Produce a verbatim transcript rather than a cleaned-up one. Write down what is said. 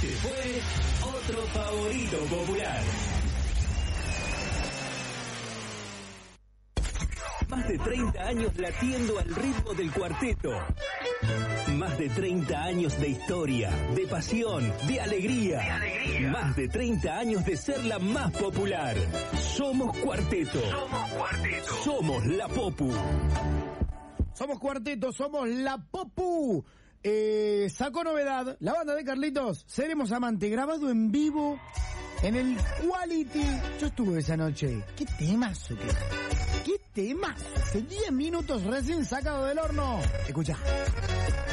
Este fue otro favorito popular. Más de treinta años latiendo al ritmo del cuarteto. Más de treinta años de historia, de pasión, de alegría. de alegría. Más de treinta años de ser la más popular. Somos Cuarteto. Somos Cuarteto. Somos la Popu. Somos Cuarteto, somos la Popu. Eh, sacó novedad, la banda de Carlitos, Seremos Amante, grabado en vivo en el Quality. Yo estuve esa noche. ¿Qué temazo que ¿Qué temazo? Hace diez minutos recién sacado del horno. Escucha.